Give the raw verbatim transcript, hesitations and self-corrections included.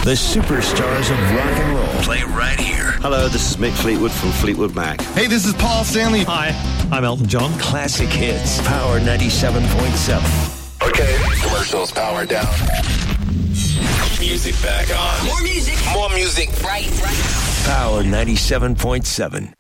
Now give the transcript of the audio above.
The superstars of rock and roll play right here. Hello, this is Mick Fleetwood from Fleetwood Mac. Hey, this is Paul Stanley. Hi, I'm Elton John. Classic hits. Power ninety-seven point seven. Okay, commercials, power down. Music back on. More music. More music. Right, right. Power ninety-seven point seven.